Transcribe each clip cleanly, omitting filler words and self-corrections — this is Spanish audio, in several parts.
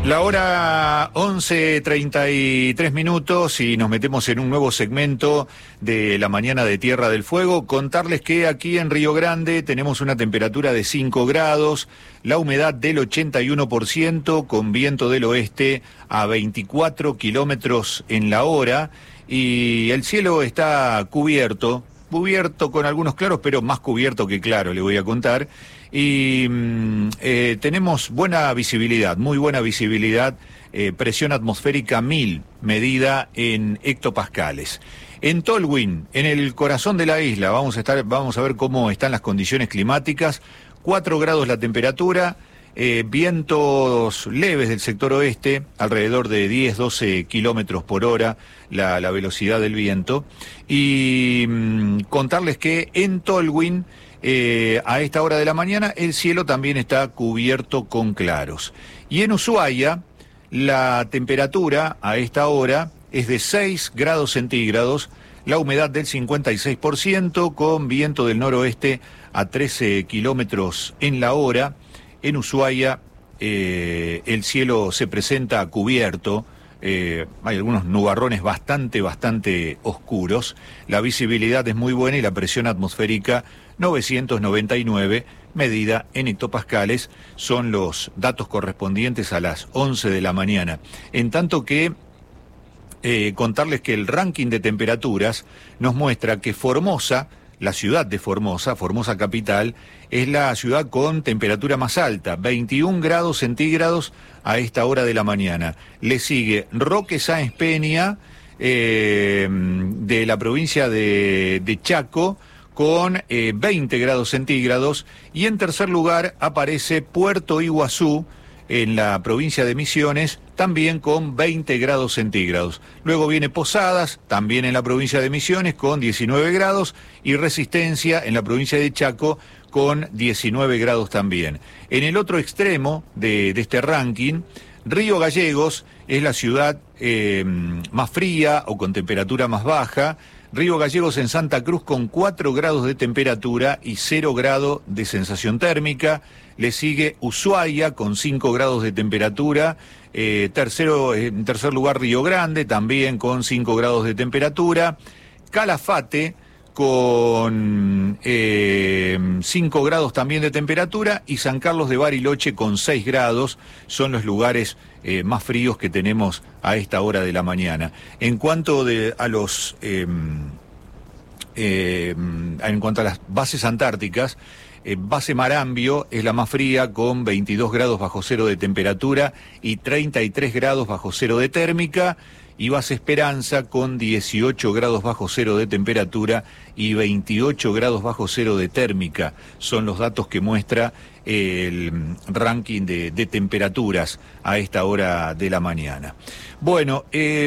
La hora 11:33 y nos metemos en un nuevo segmento de la mañana de Tierra del Fuego. Contarles que aquí en Río Grande tenemos una temperatura de 5 grados, la humedad del 81%, con viento del oeste a 24 kilómetros en la hora, y el cielo está cubierto con algunos claros, pero más cubierto que claro, le voy a contar. Y tenemos buena visibilidad, muy buena visibilidad, presión atmosférica 1000, medida en hectopascales. En Tolwyn, en el corazón de la isla, vamos a ver cómo están las condiciones climáticas. 4 grados la temperatura, vientos leves del sector oeste, alrededor de 10-12 kilómetros por hora la velocidad del viento. Y contarles que en Tolwyn, a esta hora de la mañana, el cielo también está cubierto con claros. Y en Ushuaia, la temperatura a esta hora es de 6 grados centígrados, la humedad del 56%, con viento del noroeste a 13 kilómetros en la hora. En Ushuaia, el cielo se presenta cubierto. Hay algunos nubarrones bastante oscuros. La visibilidad es muy buena y la presión atmosférica 999, medida en hectopascales. Son los datos correspondientes a las 11 de la mañana. En tanto que contarles que el ranking de temperaturas nos muestra que Formosa, la ciudad de Formosa, Formosa capital, es la ciudad con temperatura más alta, 21 grados centígrados a esta hora de la mañana. Le sigue Roque Sáenz Peña, de la provincia de Chaco, con 20 grados centígrados. Y en tercer lugar aparece Puerto Iguazú, en la provincia de Misiones, también con 20 grados centígrados. Luego viene Posadas, también en la provincia de Misiones, con 19 grados, y Resistencia, en la provincia de Chaco, con 19 grados también. En el otro extremo de este ranking, Río Gallegos es la ciudad más fría o con temperatura más baja. Río Gallegos en Santa Cruz con 4 grados de temperatura y 0 grado de sensación térmica. Le sigue Ushuaia con 5 grados de temperatura. En tercer lugar Río Grande, también con 5 grados de temperatura. Calafate con 5 grados también de temperatura, y San Carlos de Bariloche con 6 grados, son los lugares más fríos que tenemos a esta hora de la mañana. En cuanto a las bases antárticas, base Marambio es la más fría, con 22 grados bajo cero de temperatura y 33 grados bajo cero de térmica. Y base Esperanza con 18 grados bajo cero de temperatura y 28 grados bajo cero de térmica. Son los datos que muestra el ranking de temperaturas a esta hora de la mañana. Bueno,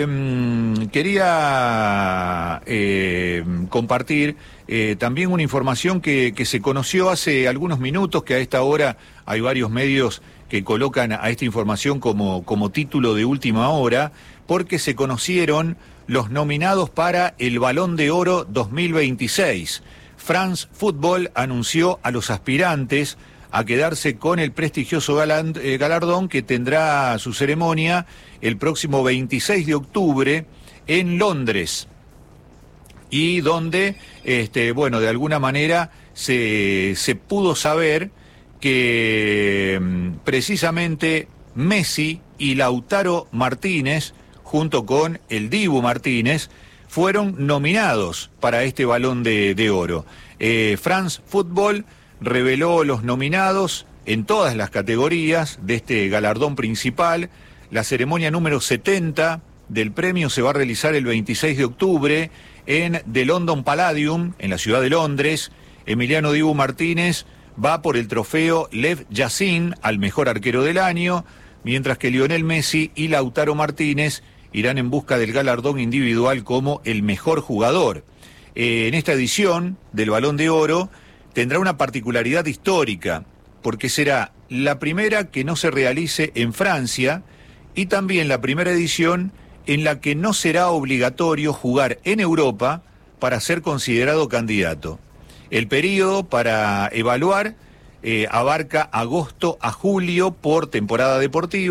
quería compartir también una información que se conoció hace algunos minutos, que a esta hora hay varios medios que colocan a esta información como título de última hora, porque se conocieron los nominados para el Balón de Oro 2026. France Football anunció a los aspirantes a quedarse con el prestigioso galardón, que tendrá su ceremonia el próximo 26 de octubre en Londres, y donde, de alguna manera se pudo saber que precisamente Messi y Lautaro Martínez, junto con el Dibu Martínez, fueron nominados para este Balón de Oro. France Football reveló los nominados en todas las categorías de este galardón principal. La ceremonia número 70 del premio se va a realizar el 26 de octubre en The London Palladium, en la ciudad de Londres. Emiliano Dibu Martínez va por el trofeo Lev Yassin al mejor arquero del año, mientras que Lionel Messi y Lautaro Martínez irán en busca del galardón individual como el mejor jugador. En esta edición del Balón de Oro tendrá una particularidad histórica, porque será la primera que no se realice en Francia, y también la primera edición en la que no será obligatorio jugar en Europa para ser considerado candidato. El periodo para evaluar abarca agosto a julio por temporada deportiva,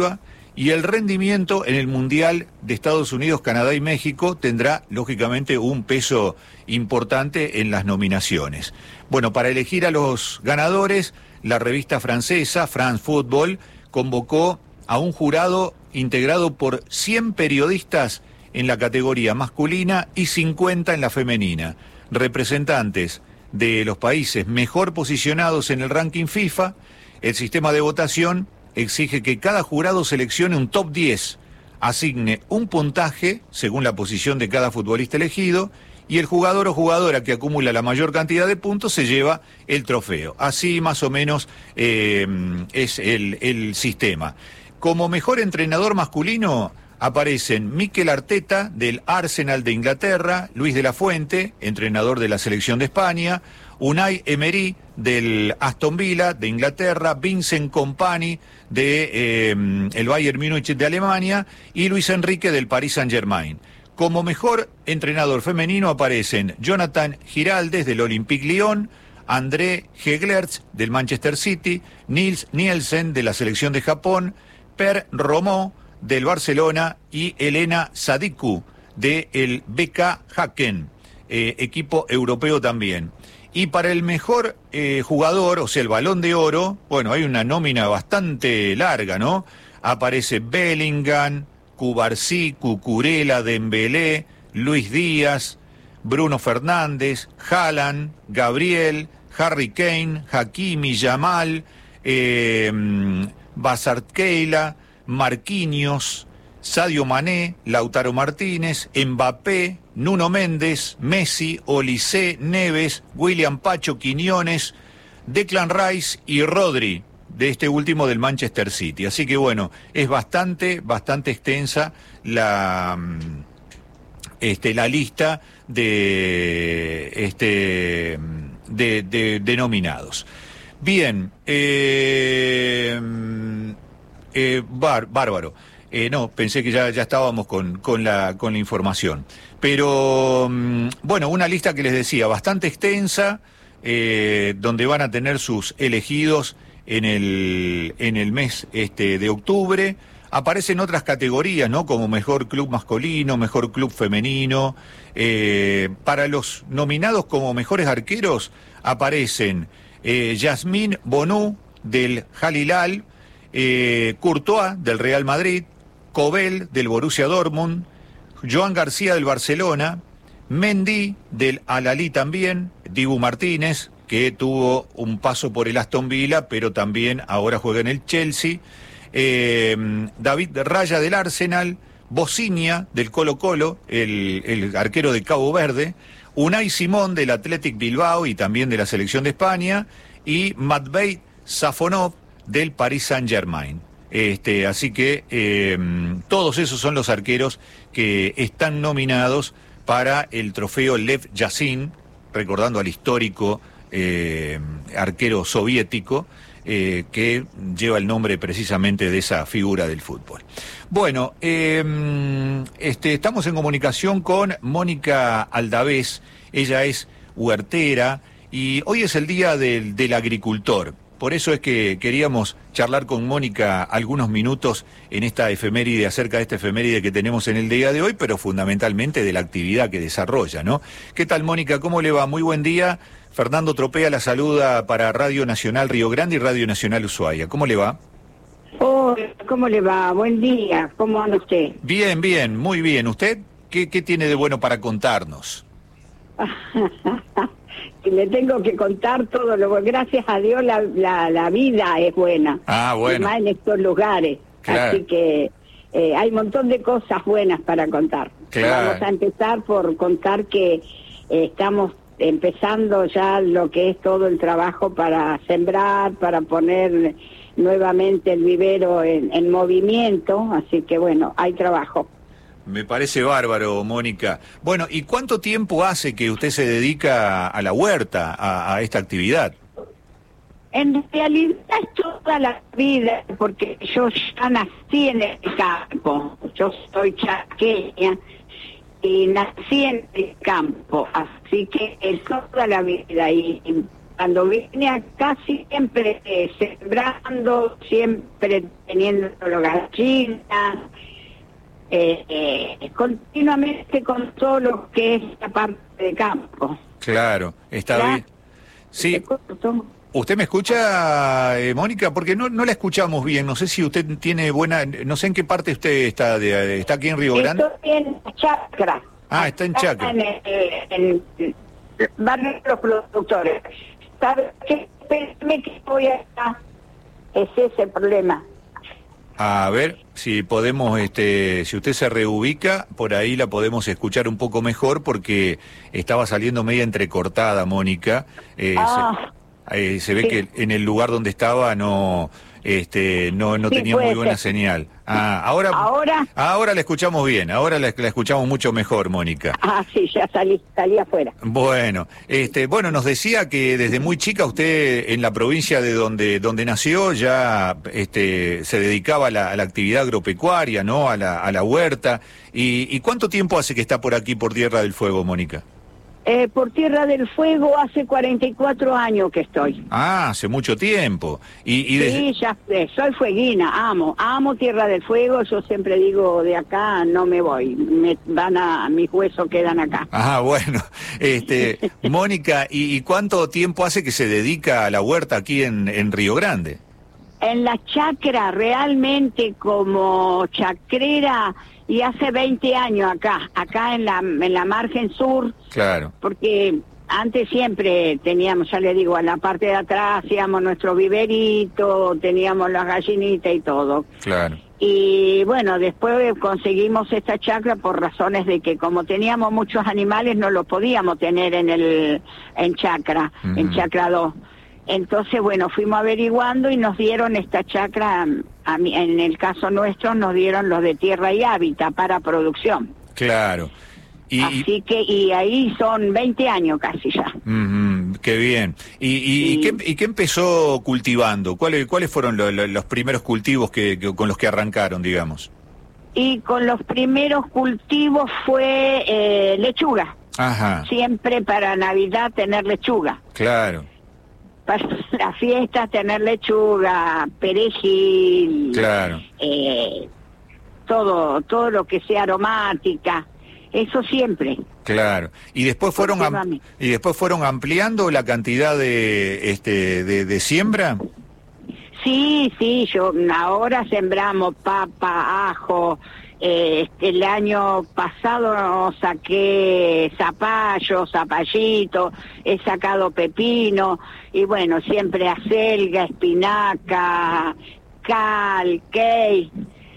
y el rendimiento en el Mundial de Estados Unidos, Canadá y México tendrá, lógicamente, un peso importante en las nominaciones. Bueno, para elegir a los ganadores, la revista francesa, France Football, convocó a un jurado integrado por 100 periodistas en la categoría masculina y 50 en la femenina, representantes de los países mejor posicionados en el ranking FIFA. El sistema de votación exige que cada jurado seleccione un top 10, asigne un puntaje según la posición de cada futbolista elegido, y el jugador o jugadora que acumula la mayor cantidad de puntos se lleva el trofeo. Así más o menos es el sistema. Como mejor entrenador masculino aparecen Mikel Arteta, del Arsenal de Inglaterra, Luis de la Fuente, entrenador de la selección de España, Unai Emery, del Aston Villa de Inglaterra, Vincent Kompany, el Bayern Múnich de Alemania, y Luis Enrique, del Paris Saint-Germain. Como mejor entrenador femenino aparecen Jonathan Giraldes, del Olympique Lyon, André Heglerts, del Manchester City, Nils Nielsen, de la selección de Japón, Per Romó, del Barcelona, y Elena Sadiku, del BK Häcken, equipo europeo también. Y para el mejor jugador, o sea, el Balón de Oro, bueno, hay una nómina bastante larga, ¿no? Aparece Bellingham, Cubarsí, Cucurella, Dembélé, Luis Díaz, Bruno Fernández, Haaland, Gabriel, Harry Kane, Hakimi, Yamal, Bazarkeila, Marquinhos, Sadio Mané, Lautaro Martínez, Mbappé, Nuno Méndez, Messi, Olise, Neves, William Pacho, Quiñones, Declan Rice y Rodri, de este último del Manchester City. Así que bueno, es bastante extensa la lista de nominados. Bien, bárbaro. No, pensé que ya estábamos con la información. Pero, bueno, una lista que les decía, bastante extensa, donde van a tener sus elegidos en el mes de octubre. Aparecen otras categorías, ¿no? Como mejor club masculino, mejor club femenino. Para los nominados como mejores arqueros aparecen Yasmine Bonu, del Al Hilal, Courtois, del Real Madrid, Kobel, del Borussia Dortmund, Joan García, del Barcelona, Mendy, del Al-Ahly también, Dibu Martínez, que tuvo un paso por el Aston Villa, pero también ahora juega en el Chelsea, David Raya, del Arsenal, Bociña, del Colo-Colo, el arquero de Cabo Verde, Unai Simón, del Athletic Bilbao y también de la selección de España, y Matvei Safonov, del Paris Saint-Germain. Así que todos esos son los arqueros que están nominados para el trofeo Lev Yashin, recordando al histórico arquero soviético que lleva el nombre precisamente de esa figura del fútbol. Bueno, estamos en comunicación con Mónica Aldavés. Ella es huertera y hoy es el Día del Agricultor. Por eso es que queríamos charlar con Mónica algunos minutos en esta efeméride, acerca de esta efeméride que tenemos en el día de hoy, pero fundamentalmente de la actividad que desarrolla, ¿no? ¿Qué tal, Mónica? ¿Cómo le va? Muy buen día. Fernando Tropea la saluda para Radio Nacional Río Grande y Radio Nacional Ushuaia. ¿Cómo le va? Hola, ¿cómo le va? Buen día. ¿Cómo anda usted? Bien, muy bien. ¿Usted qué tiene de bueno para contarnos? Le tengo que contar todo lo bueno. Gracias a Dios la vida es buena. Ah, bueno. Más en estos lugares. Claro. Así que hay un montón de cosas buenas para contar. Claro. Vamos a empezar por contar que estamos empezando ya lo que es todo el trabajo para sembrar, para poner nuevamente el vivero en movimiento. Así que bueno, hay trabajo. Me parece bárbaro, Mónica. Bueno, ¿y cuánto tiempo hace que usted se dedica a la huerta, a esta actividad? En realidad es toda la vida, porque yo ya nací en el campo. Yo soy chaqueña y nací en el campo, así que es toda la vida. Y cuando vine acá siempre sembrando, siempre teniendo gallinas, continuamente con todo lo que es la parte de campo. Claro, está bien. Sí. ¿Usted me escucha, Mónica? Porque no la escuchamos bien. No sé si usted tiene buena... No sé en qué parte usted está. ¿Está aquí en Río Grande? Estoy en Chacra. Ah, está en Chacra. En el barrio de los productores. ¿Sabe qué? Espérame que voy a... Es ese el problema. A ver, si podemos, si usted se reubica, por ahí la podemos escuchar un poco mejor, porque estaba saliendo media entrecortada, Mónica. Se ve que en el lugar donde estaba no tenía muy buena señal. Ahora la escuchamos bien, ahora la escuchamos mucho mejor, Mónica. Sí, ya salí afuera. Bueno, nos decía que desde muy chica usted en la provincia de donde nació ya se dedicaba a la actividad agropecuaria, ¿no? A la huerta. ¿Y cuánto tiempo hace que está por aquí, por Tierra del Fuego, Mónica? Por Tierra del Fuego hace 44 años que estoy. Hace mucho tiempo. Sí, ya soy fueguina, amo Tierra del Fuego. Yo siempre digo, de acá no me voy, mis huesos quedan acá. Bueno, Mónica, ¿y cuánto tiempo hace que se dedica a la huerta aquí en Río Grande? En la chacra, realmente como chacrera, y hace 20 años acá en la margen sur. Claro. Porque antes siempre teníamos, ya le digo, a la parte de atrás hacíamos nuestro viverito, teníamos las gallinitas y todo. Claro. Y bueno, después conseguimos esta chacra por razones de que como teníamos muchos animales no los podíamos tener en chacra, en chacra 2. Entonces, bueno, fuimos averiguando y nos dieron esta chacra, en el caso nuestro, nos dieron los de Tierra y Hábitat para producción. Claro. Así que, y ahí son 20 años casi ya. Qué bien. ¿Y qué empezó cultivando? ¿Cuáles fueron los primeros cultivos con los que arrancaron, digamos? Y con los primeros cultivos fue lechuga. Ajá. Siempre para Navidad tener lechuga. Claro. Para las fiestas tener lechuga, perejil, claro. Todo lo que sea aromática, eso siempre. Claro. Y después fueron ampliando la cantidad de siembra. Sí, ahora sembramos papa, ajo. El año pasado saqué zapallito, he sacado pepino, y bueno, siempre acelga, espinaca, cal, key.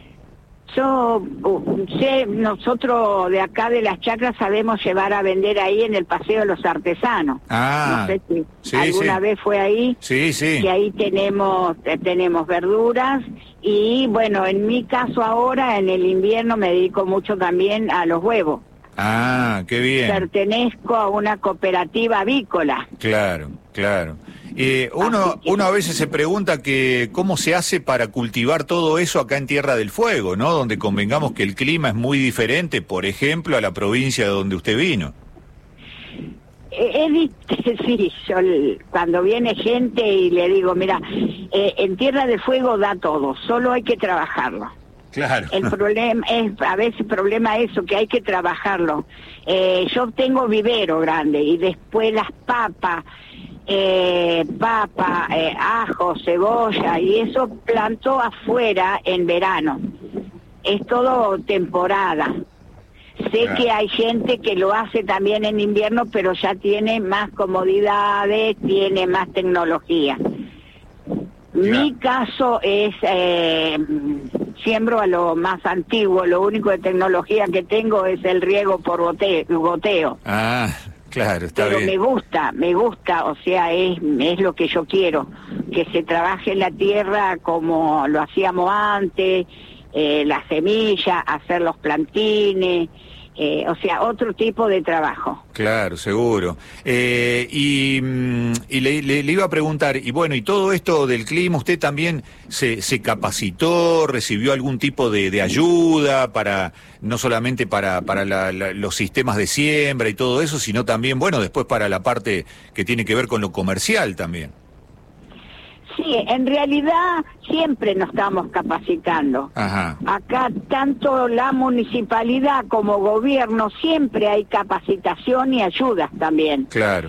Nosotros de acá de las chacras sabemos llevar a vender ahí en el Paseo de los Artesanos. No sé si alguna vez fue ahí. Sí. Que ahí tenemos verduras. Y bueno, en mi caso ahora, en el invierno, me dedico mucho también a los huevos. Qué bien. Pertenezco a una cooperativa avícola. Claro. Uno a veces se pregunta que cómo se hace para cultivar todo eso acá en Tierra del Fuego, ¿no? Donde convengamos que el clima es muy diferente, por ejemplo, a la provincia de donde usted vino. Sí, yo cuando viene gente y le digo, mira, en Tierra del Fuego da todo, solo hay que trabajarlo. Claro. El problema es eso, que hay que trabajarlo. Yo tengo vivero grande y después las papas, ajo, cebolla, y eso planto afuera en verano. Es todo temporada. Sé que hay gente que lo hace también en invierno, pero ya tiene más comodidades, tiene más tecnología. Mi caso es, siembro a lo más antiguo, lo único de tecnología que tengo es el riego por goteo. Claro, está bien. Pero me gusta, o sea, es lo que yo quiero, que se trabaje la tierra como lo hacíamos antes, la semilla, hacer los plantines, o sea, otro tipo de trabajo. Claro, seguro. Y le iba a preguntar, y bueno, y todo esto del clima, ¿usted también se capacitó, recibió algún tipo de ayuda para, no solamente para los sistemas de siembra y todo eso, sino también, bueno, después para la parte que tiene que ver con lo comercial también? Sí, en realidad siempre nos estamos capacitando. Ajá. Acá tanto la municipalidad como gobierno siempre hay capacitación y ayudas también. Claro.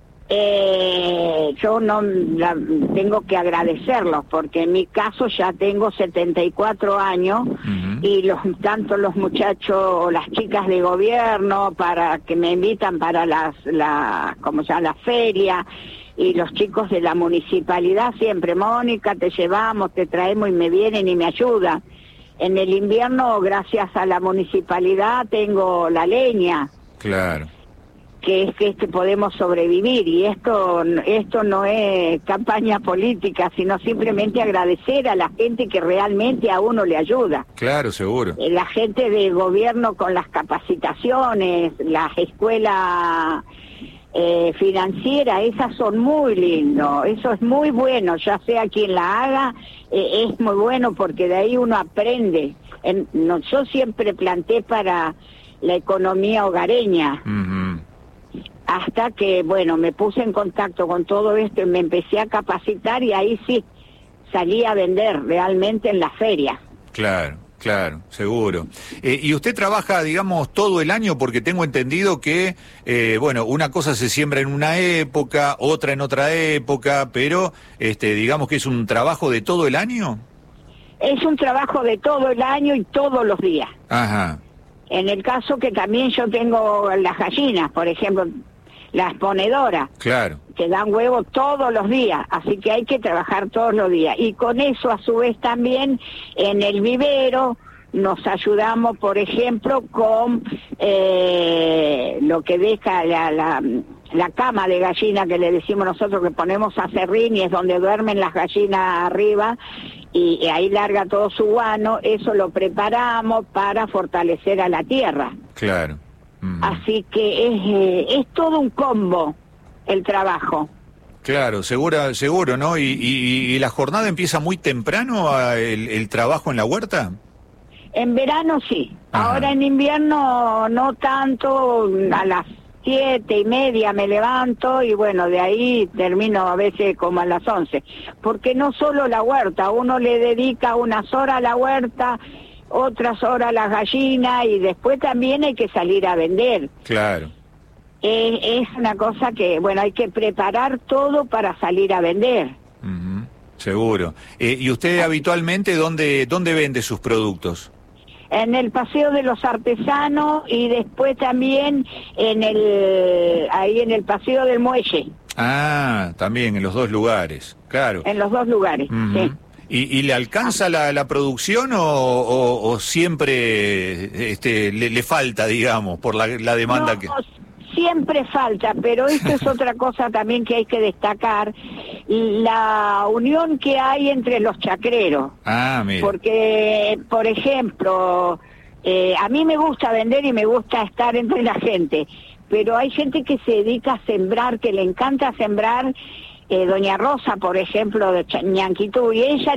Yo tengo que agradecerlos porque en mi caso ya tengo 74 años y tanto los muchachos o las chicas de gobierno para que me invitan para la feria, y los chicos de la municipalidad siempre, Mónica, te llevamos, te traemos, y me vienen y me ayudan. En el invierno, gracias a la municipalidad, tengo la leña. Claro. Que es que podemos sobrevivir, y esto no es campaña política, sino simplemente agradecer a la gente que realmente a uno le ayuda. Claro, seguro. La gente del gobierno con las capacitaciones, las escuelas financieras, esas son muy lindos, eso es muy bueno, ya sea quien la haga, es muy bueno porque de ahí uno aprende. Yo siempre planté para la economía hogareña. Hasta que, bueno, me puse en contacto con todo esto y me empecé a capacitar, y ahí sí salí a vender realmente en la feria. Claro, claro, seguro. ¿Y usted trabaja, digamos, todo el año? Porque tengo entendido que, bueno, una cosa se siembra en una época, otra en otra época, pero digamos que es un trabajo de todo el año. Es un trabajo de todo el año y todos los días. Ajá. En el caso que también yo tengo las gallinas, por ejemplo, las ponedoras, claro, que dan huevo todos los días, así que hay que trabajar todos los días. Y con eso, a su vez, también en el vivero nos ayudamos, por ejemplo, con lo que deja la cama de gallina, que le decimos nosotros, que ponemos aserrín y es donde duermen las gallinas arriba, y ahí larga todo su guano. Eso lo preparamos para fortalecer a la tierra. Claro. Así que es todo un combo el trabajo. Claro, seguro, ¿no? ¿Y la jornada empieza muy temprano, el trabajo en la huerta? En verano sí. Ajá. Ahora en invierno no tanto. A las 7:30 me levanto y bueno, de ahí termino a veces como a las 11. Porque no solo la huerta, uno le dedica unas horas a la huerta, otras horas a las gallinas, y después también hay que salir a vender. Claro. Es una cosa que, bueno, hay que preparar todo para salir a vender. Seguro. ¿Y usted habitualmente dónde vende sus productos? En el Paseo de los Artesanos y después también ahí en el Paseo del Muelle. Ah, también en los dos lugares, claro. En los dos lugares, sí. ¿Y le alcanza la producción o siempre le falta, digamos, por la demanda No, que...? Siempre falta, pero esto es otra cosa también que hay que destacar, la unión que hay entre los chacreros. Ah, mira. Porque, por ejemplo, a mí me gusta vender y me gusta estar entre la gente, pero hay gente que se dedica a sembrar, que le encanta sembrar. Doña Rosa, por ejemplo, de Ñanquitú, y ella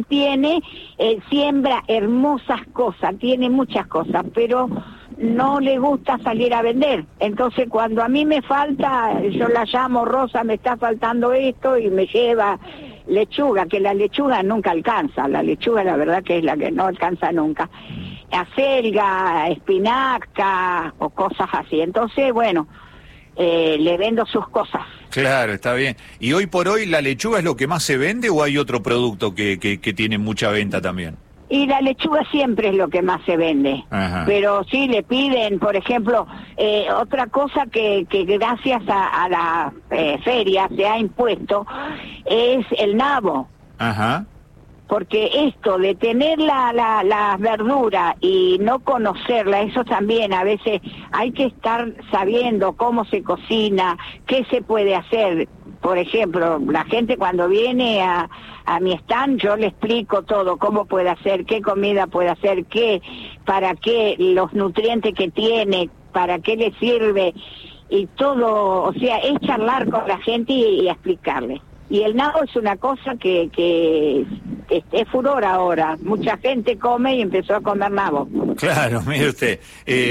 siembra hermosas cosas, tiene muchas cosas, pero no le gusta salir a vender. Entonces cuando a mí me falta, yo la llamo: Rosa, me está faltando esto, y me lleva lechuga, que la lechuga nunca alcanza, la lechuga la verdad que es la que no alcanza nunca, acelga, espinaca o cosas así. Entonces, bueno, le vendo sus cosas. Claro, está bien. ¿Y hoy por hoy la lechuga es lo que más se vende o hay otro producto que tiene mucha venta también? Y la lechuga siempre es lo que más se vende. Ajá. Pero sí le piden, por ejemplo, otra cosa que gracias a la feria se ha impuesto es el nabo. Ajá. Porque esto de tener la verdura y no conocerla, eso también a veces hay que estar sabiendo cómo se cocina, qué se puede hacer. Por ejemplo, la gente cuando viene a mi stand, yo le explico todo, cómo puede hacer, qué comida puede hacer, para qué, los nutrientes que tiene, para qué le sirve y todo, o sea, es charlar con la gente y explicarle. Y el nabo es una cosa que es furor ahora. Mucha gente come y empezó a comer nabo. Claro, mire usted.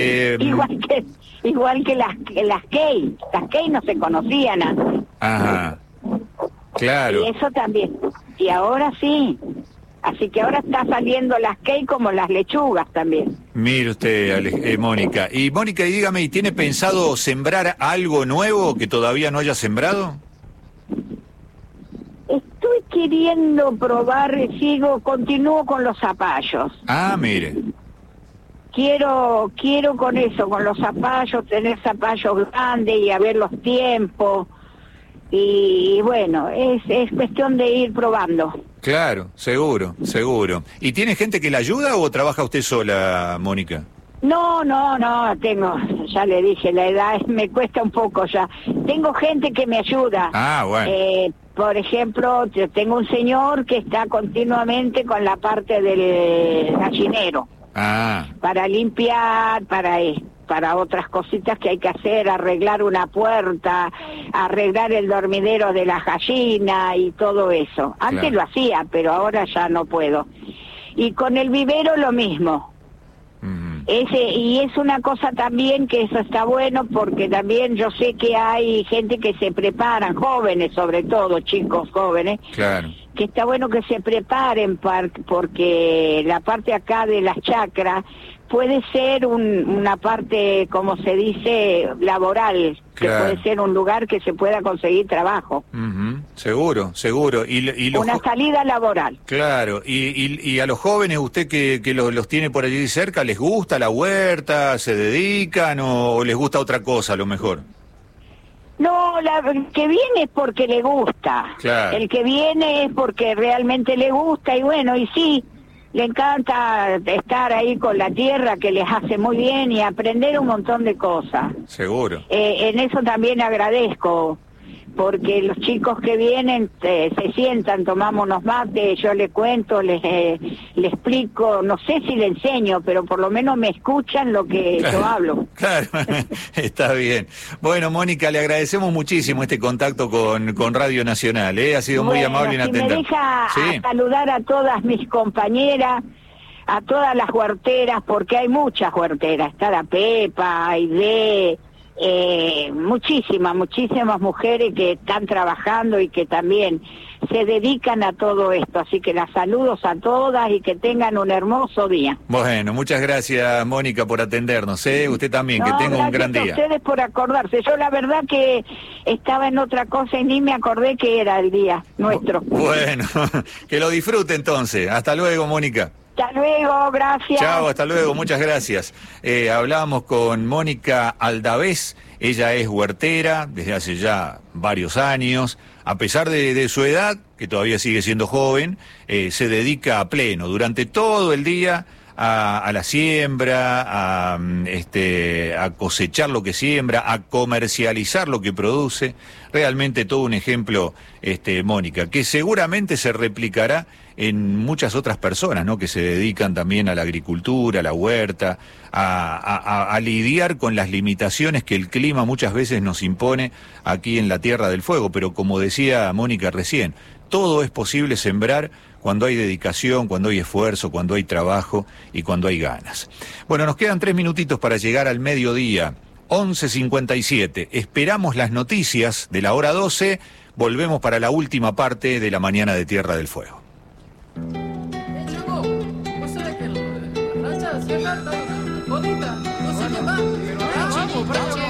Igual que las key. Las key no se conocían antes. Ajá, claro. Y eso también. Y ahora sí. Así que ahora está saliendo las key como las lechugas también. Mire usted, Mónica. Y Mónica, y dígame, ¿y tiene pensado sembrar algo nuevo que todavía no haya sembrado? Estoy queriendo probar, continúo con los zapallos. Ah, mire. Quiero con eso, con los zapallos, tener zapallos grandes y a ver los tiempos. Y bueno, es cuestión de ir probando. Claro, seguro. ¿Y tiene gente que la ayuda o trabaja usted sola, Mónica? No, ya le dije, la edad me cuesta un poco ya. Tengo gente que me ayuda. Ah, bueno. Por ejemplo, yo tengo un señor que está continuamente con la parte del gallinero. Ah. Para limpiar, para otras cositas que hay que hacer, arreglar una puerta, arreglar el dormidero de las gallinas y todo eso. Antes lo hacía, pero ahora ya no puedo. Y con el vivero lo mismo. Y es una cosa también que eso está bueno, porque también yo sé que hay gente que se preparan, jóvenes sobre todo, chicos jóvenes, claro, que está bueno que se preparen porque la parte acá de las chacras puede ser una parte, como se dice, laboral, claro, que puede ser un lugar que se pueda conseguir trabajo. Seguro. Y una salida laboral. Claro, y a los jóvenes, usted que los tiene por allí cerca, ¿les gusta la huerta? ¿Se dedican o les gusta otra cosa a lo mejor? No, el que viene es porque le gusta. Claro. El que viene es porque realmente le gusta y bueno, y sí, le encanta estar ahí con la tierra que les hace muy bien y aprender un montón de cosas. Seguro. En eso también agradezco, porque los chicos que vienen se sientan, tomamos unos mates, yo les cuento, les explico, no sé si le enseño, pero por lo menos me escuchan lo que yo hablo. Claro, está bien. Bueno, Mónica, le agradecemos muchísimo este contacto con Radio Nacional, ha sido muy amable en atender. Me deja saludar a todas mis compañeras, a todas las huerteras, porque hay muchas huerteras, está la Pepa, Aide, muchísimas mujeres que están trabajando y que también se dedican a todo esto, así que las saludos a todas y que tengan un hermoso día. Bueno, muchas gracias, Mónica, por atendernos, usted también, que tenga un gran día. Gracias a ustedes por acordarse, yo la verdad que estaba en otra cosa y ni me acordé que era el día nuestro. Bueno, que lo disfrute entonces, hasta luego, Mónica. Hasta luego, gracias. Chao, hasta luego, muchas gracias. Hablábamos con Mónica Aldavés, ella es huertera desde hace ya varios años, a pesar de su edad, que todavía sigue siendo joven, se dedica a pleno, durante todo el día, a la siembra, a cosechar lo que siembra, a comercializar lo que produce. Realmente todo un ejemplo, Mónica, que seguramente se replicará en muchas otras personas, ¿no?, que se dedican también a la agricultura, a la huerta, a lidiar con las limitaciones que el clima muchas veces nos impone aquí en la Tierra del Fuego. Pero como decía Mónica recién, todo es posible sembrar cuando hay dedicación, cuando hay esfuerzo, cuando hay trabajo y cuando hay ganas. Bueno, nos quedan 3 minutitos para llegar al mediodía. 11:57. Esperamos las noticias de la hora 12. Volvemos para la última parte de la mañana de Tierra del Fuego. Bonita, no sé qué más. Pero vamos,